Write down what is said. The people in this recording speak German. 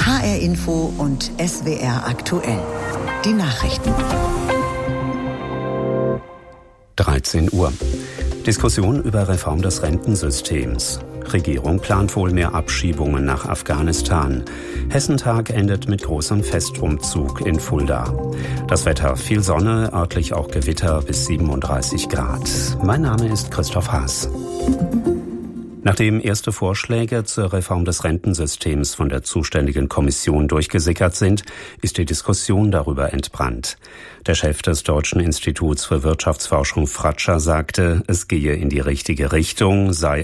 HR Info und SWR aktuell. Die Nachrichten. 13 Uhr. Diskussion über Reform des Rentensystems. Regierung plant wohl mehr Abschiebungen nach Afghanistan. Hessentag endet mit großem Festrumzug in Fulda. Das Wetter: viel Sonne, örtlich auch Gewitter bis 37 Grad. Mein Name ist Christoph Haas. Nachdem erste Vorschläge zur Reform des Rentensystems von der zuständigen Kommission durchgesickert sind, ist die Diskussion darüber entbrannt. Der Chef des Deutschen Instituts für Wirtschaftsforschung Fratscher sagte, es gehe in die richtige Richtung, sei